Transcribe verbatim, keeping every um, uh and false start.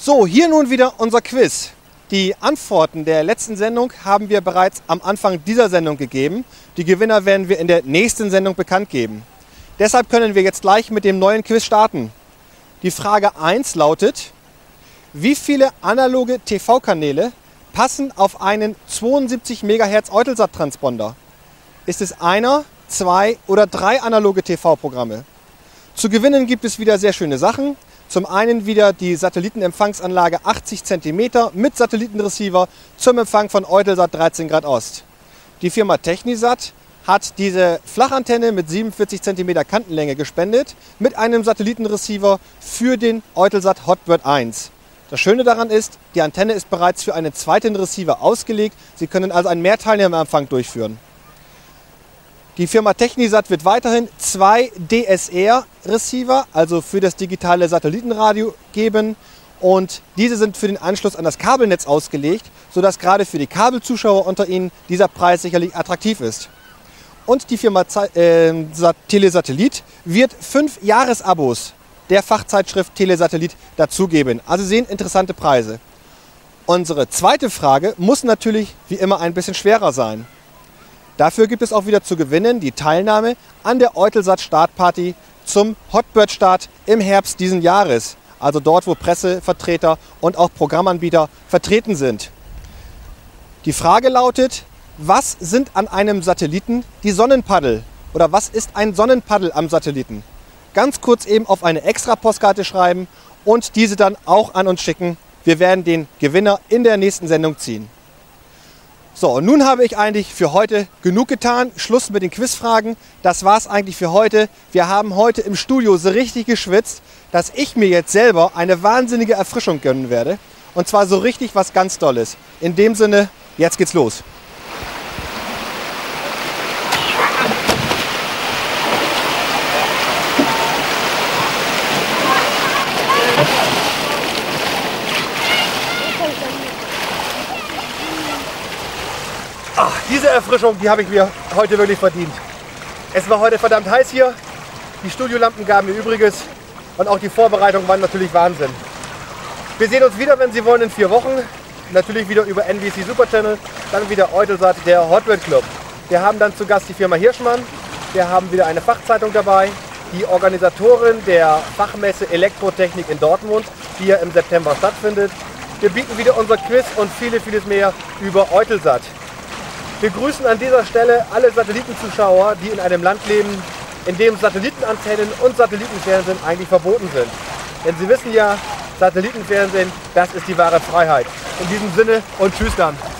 So, hier nun wieder unser Quiz. Die Antworten der letzten Sendung haben wir bereits am Anfang dieser Sendung gegeben. Die Gewinner werden wir in der nächsten Sendung bekannt geben. Deshalb können wir jetzt gleich mit dem neuen Quiz starten. Die Frage eins lautet: Wie viele analoge T V-Kanäle passen auf einen zweiundsiebzig Megahertz Eutelsat-Transponder? Ist es einer, zwei oder drei analoge T V-Programme? Zu gewinnen gibt es wieder sehr schöne Sachen. Zum einen wieder die Satellitenempfangsanlage achtzig Zentimeter mit Satellitenreceiver zum Empfang von Eutelsat dreizehn Grad Ost. Die Firma Technisat hat diese Flachantenne mit siebenundvierzig Zentimeter Kantenlänge gespendet mit einem Satellitenreceiver für den Eutelsat Hotbird eins. Das Schöne daran ist, die Antenne ist bereits für einen zweiten Receiver ausgelegt. Sie können also einen Mehrteilnehmerempfang durchführen. Die Firma Technisat wird weiterhin zwei D S R-Receiver, also für das digitale Satellitenradio, geben. Und diese sind für den Anschluss an das Kabelnetz ausgelegt, sodass gerade für die Kabelzuschauer unter Ihnen dieser Preis sicherlich attraktiv ist. Und die Firma äh, Telesatellit wird fünf Jahresabos der Fachzeitschrift Telesatellit dazugeben. Also Sie sehen interessante Preise. Unsere zweite Frage muss natürlich wie immer ein bisschen schwerer sein. Dafür gibt es auch wieder zu gewinnen die Teilnahme an der Eutelsat-Startparty zum Hotbird-Start im Herbst diesen Jahres. Also dort, wo Pressevertreter und auch Programmanbieter vertreten sind. Die Frage lautet: Was sind an einem Satelliten die Sonnenpaddel? Oder was ist ein Sonnenpaddel am Satelliten? Ganz kurz eben auf eine Extra-Postkarte schreiben und diese dann auch an uns schicken. Wir werden den Gewinner in der nächsten Sendung ziehen. So, und nun habe ich eigentlich für heute genug getan. Schluss mit den Quizfragen. Das war es eigentlich für heute. Wir haben heute im Studio so richtig geschwitzt, dass ich mir jetzt selber eine wahnsinnige Erfrischung gönnen werde. Und zwar so richtig was ganz Tolles. In dem Sinne, jetzt geht's los. Ach, diese Erfrischung, die habe ich mir heute wirklich verdient. Es war heute verdammt heiß hier, die Studiolampen gaben mir Übriges und auch die Vorbereitungen waren natürlich Wahnsinn. Wir sehen uns wieder, wenn Sie wollen, in vier Wochen. Natürlich wieder über N B C Super Channel, dann wieder Eutelsat, der Hotbird Club. Wir haben dann zu Gast die Firma Hirschmann, wir haben wieder eine Fachzeitung dabei, die Organisatorin der Fachmesse Elektrotechnik in Dortmund, die ja im September stattfindet. Wir bieten wieder unser Quiz und vieles, vieles mehr über Eutelsat. Wir grüßen an dieser Stelle alle Satellitenzuschauer, die in einem Land leben, in dem Satellitenantennen und Satellitenfernsehen eigentlich verboten sind. Denn Sie wissen ja, Satellitenfernsehen, das ist die wahre Freiheit. In diesem Sinne und tschüss dann.